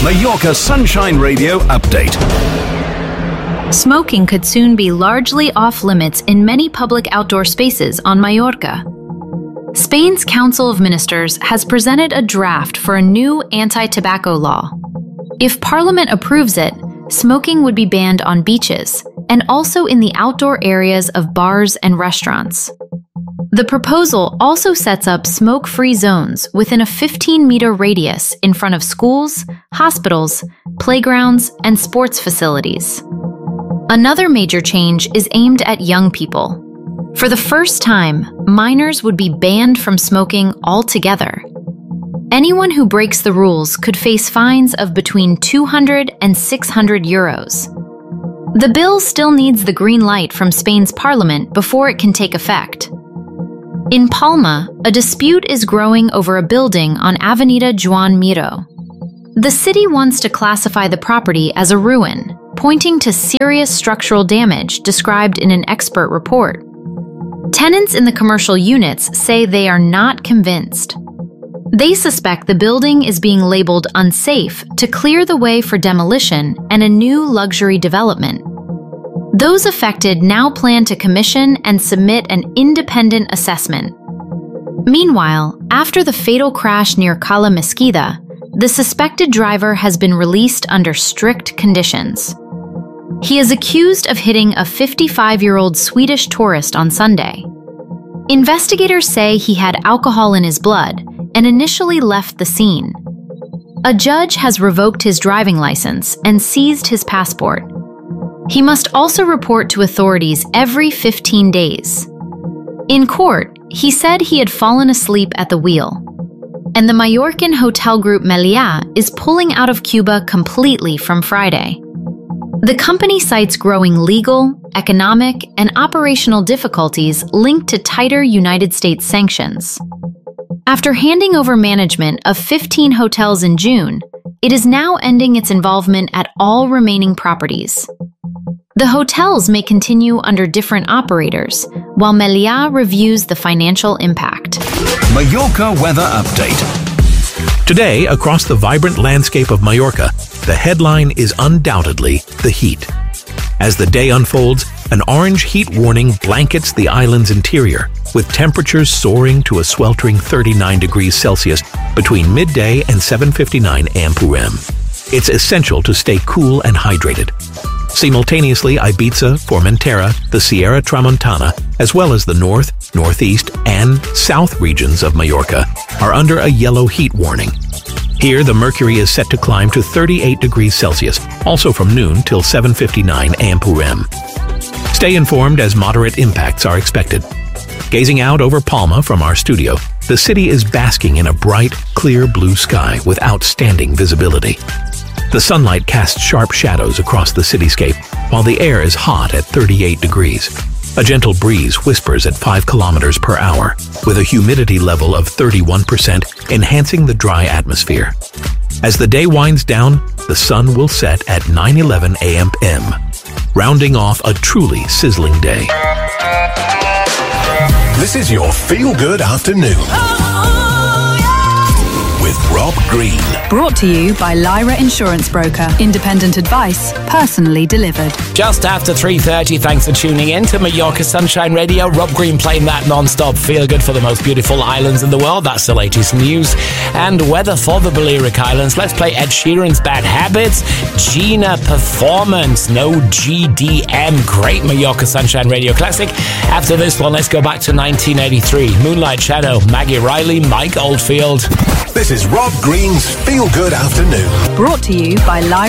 Mallorca Sunshine Radio Update. Smoking could soon be largely off limits in many public outdoor spaces on Mallorca. Spain's Council of Ministers has presented a draft for a new anti-tobacco law. If Parliament approves it, smoking would be banned on beaches and also in the outdoor areas of bars and restaurants. The proposal also sets up smoke-free zones within a 15-meter radius in front of schools, hospitals, playgrounds, and sports facilities. Another major change is aimed at young people. For the first time, minors would be banned from smoking altogether. Anyone who breaks the rules could face fines of between 200 and 600 euros. The bill still needs the green light from Spain's parliament before it can take effect. In Palma, a dispute is growing over a building on Avenida Joan Miró. The city wants to classify the property as a ruin, pointing to serious structural damage described in an expert report. Tenants in the commercial units say they are not convinced. They suspect the building is being labeled unsafe to clear the way for demolition and a new luxury development. Those affected now plan to commission and submit an independent assessment. Meanwhile, after the fatal crash near Cala Mesquida, the suspected driver has been released under strict conditions. He is accused of hitting a 55-year-old Swedish tourist on Sunday. Investigators say he had alcohol in his blood and initially left the scene. A judge has revoked his driving license and seized his passport. He must also report to authorities every 15 days. In court, he said he had fallen asleep at the wheel. And the Mallorcan hotel group Meliá is pulling out of Cuba completely from Friday. The company cites growing legal, economic, and operational difficulties linked to tighter United States sanctions. After handing over management of 15 hotels in June, it is now ending its involvement at all remaining properties. The hotels may continue under different operators, while Meliá reviews the financial impact. Mallorca Weather Update. Today, across the vibrant landscape of Mallorca, the headline is undoubtedly the heat. As the day unfolds, an orange heat warning blankets the island's interior, with temperatures soaring to a sweltering 39 degrees Celsius between midday and 7:59 a.m. It's essential to stay cool and hydrated. Simultaneously, Ibiza, Formentera, the Sierra Tramontana, as well as the north, northeast, and south regions of Mallorca are under a yellow heat warning. Here, the mercury is set to climb to 38 degrees Celsius, also from noon till 7:59 a.m. Stay informed as moderate impacts are expected. Gazing out over Palma from our studio, the city is basking in a bright, clear blue sky with outstanding visibility. The sunlight casts sharp shadows across the cityscape, while the air is hot at 38 degrees. A gentle breeze whispers at 5 kilometers per hour, with a humidity level of 31%, enhancing the dry atmosphere. As the day winds down, the sun will set at 9:11 a.m., rounding off a truly sizzling day. This is your feel-good afternoon. With Rob Green. Brought to you by Lyra Insurance Broker. Independent advice, personally delivered. Just after 3:30, thanks for tuning in to Mallorca Sunshine Radio. Rob Green playing that non-stop feel-good for the most beautiful islands in the world. That's the latest news and weather for the Balearic Islands. Let's play Ed Sheeran's Bad Habits. Gina Performance, No GDM. Great Mallorca Sunshine Radio classic. After this one, let's go back to 1983. Moonlight Shadow, Maggie Riley, Mike Oldfield. This is Rob Green's Feel Good Afternoon. Brought to you by Lyra